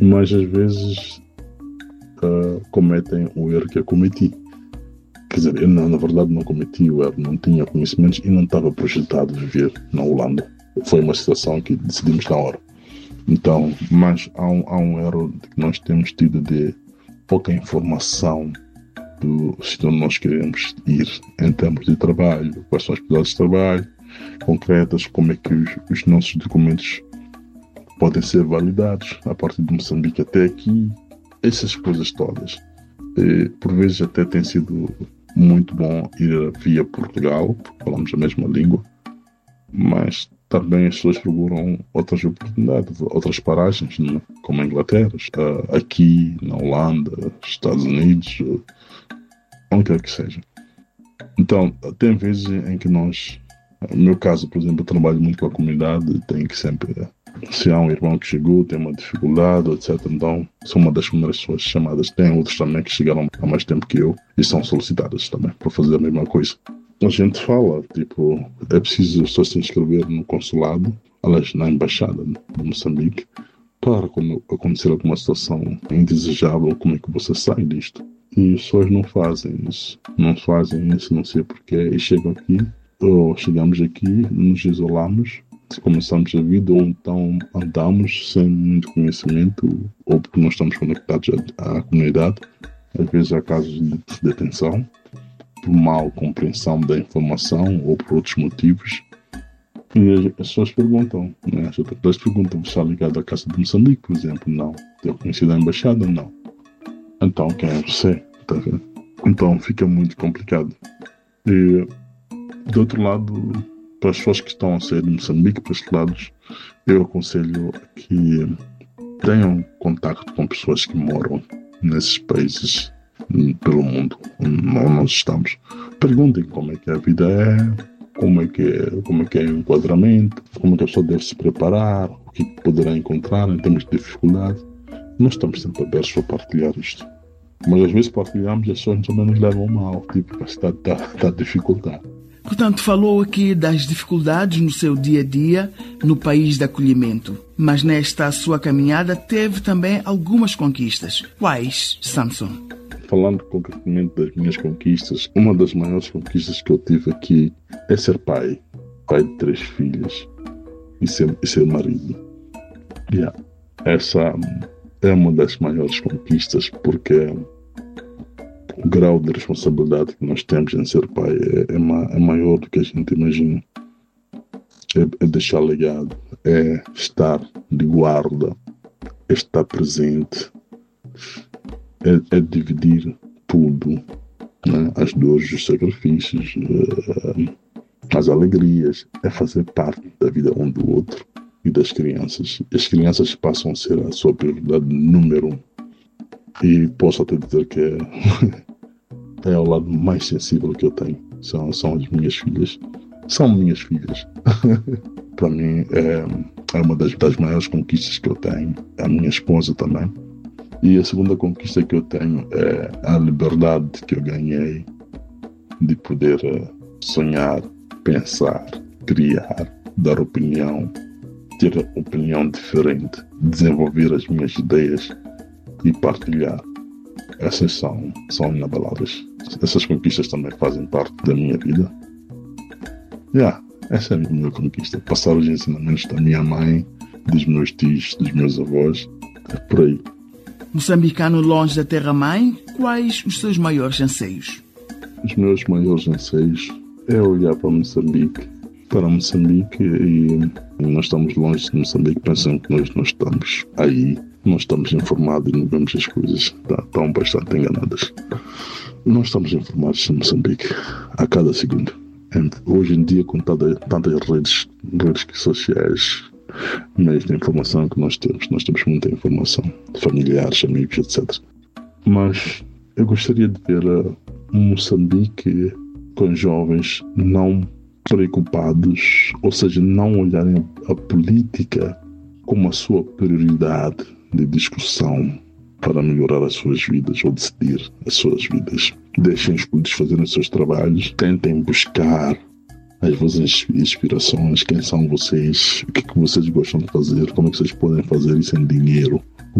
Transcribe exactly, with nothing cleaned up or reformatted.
mas às vezes uh, cometem o erro que eu cometi. Quer dizer, eu não, na verdade não cometi o erro, não tinha conhecimentos e não estava projetado viver na Holanda. Foi uma situação que decidimos na hora. Então, mas há um, há um erro que nós temos tido de pouca informação do sítio onde nós queremos ir em termos de trabalho, quais são as possibilidades de trabalho concretas, como é que os, os nossos documentos podem ser validados a partir de Moçambique até aqui, essas coisas todas. E, por vezes até tem sido muito bom ir via Portugal, porque falamos a mesma língua, mas também as pessoas procuram outras oportunidades, outras paragens, né? Como a Inglaterra, aqui na Holanda, Estados Unidos, onde quer que seja. Então, tem vezes em que nós, no meu caso, por exemplo, eu trabalho muito com a comunidade, tenho que sempre, se há um irmão que chegou, tem uma dificuldade, etcétera. Então, sou uma das primeiras pessoas chamadas. Tem outros também que chegaram há mais tempo que eu e são solicitadas também para fazer a mesma coisa. A gente fala, tipo, é preciso as pessoas se inscrever no consulado, aliás, na embaixada de Moçambique, para quando acontecer alguma situação indesejável, como é que você sai disto? E as pessoas não fazem isso, não fazem isso, não sei porquê, e chegam aqui, ou chegamos aqui, nos isolamos, começamos a vida, ou então andamos sem muito conhecimento, ou porque não estamos conectados à, à comunidade, às vezes há casos de detenção, por mal compreensão da informação ou por outros motivos. E as pessoas perguntam, né? As pessoas perguntam, você está ligado à Casa de Moçambique, por exemplo? Não. Tem conhecido a embaixada? Não. Então, quem é você? Tá vendo? Então, fica muito complicado. E, do outro lado, para as pessoas que estão a sair de Moçambique, para estes lados, eu aconselho que tenham contacto com pessoas que moram nesses países pelo mundo onde nós estamos. Perguntem como é que a vida é, como é que é, como é que é o enquadramento, como é que a pessoa deve se preparar, o que poderá encontrar em termos de dificuldade. Nós estamos sempre abertos para partilhar isto. Mas às vezes partilhamos e as pessoas também nos levam mal, tipo, a cidade está tá a dificultar. Portanto, falou aqui das dificuldades no seu dia-a-dia no país de acolhimento. Mas nesta sua caminhada teve também algumas conquistas. Quais, Samson? Falando concretamente das minhas conquistas, uma das maiores conquistas que eu tive aqui é ser pai. Pai de três filhas e ser, e ser marido. Yeah. Essa é uma das maiores conquistas porque o grau de responsabilidade que nós temos em ser pai é, é, ma, é maior do que a gente imagina. É, é deixar legado, é estar de guarda, é estar presente, é, é dividir tudo, né? As dores, os sacrifícios, uh, as alegrias, é fazer parte da vida um do outro e das crianças. As crianças passam a ser a sua prioridade número um. E posso até dizer que é, é o lado mais sensível que eu tenho. São, são as minhas filhas. São minhas filhas. Para mim é, é uma das, das maiores conquistas que eu tenho. A minha esposa também. E a segunda conquista que eu tenho é a liberdade que eu ganhei de poder sonhar, pensar, criar, dar opinião, ter opinião diferente, desenvolver as minhas ideias e partilhar. Essas são, são inabaláveis. Essas conquistas também fazem parte da minha vida. Yeah, essa é a minha conquista. Passar os ensinamentos da minha mãe, dos meus tios, dos meus avós. É por aí. Moçambicano longe da terra-mãe, quais os seus maiores anseios? Os meus maiores anseios é olhar para Moçambique, para Moçambique e nós estamos longe de Moçambique, pensando que nós não estamos aí, não estamos informados e não vemos as coisas, estão bastante enganadas. Nós estamos informados de Moçambique a cada segundo. Hoje em dia, com tantas, tantas redes, redes sociais, meios de informação que nós temos, nós temos muita informação, familiares, amigos, etcétera. Mas eu gostaria de ver um Moçambique com jovens não preocupados, ou seja, não olharem a política como a sua prioridade de discussão para melhorar as suas vidas ou decidir as suas vidas. Deixem os políticos fazerem os seus trabalhos, tentem buscar as vossas inspirações, quem são vocês, o que, é que vocês gostam de fazer, como é que vocês podem fazer isso em dinheiro,